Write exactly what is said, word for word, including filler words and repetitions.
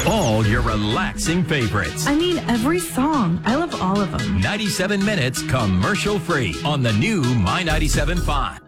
All your relaxing favorites. I mean, every song. I love all of them. ninety-seven minutes commercial free on the new My ninety-seven point five.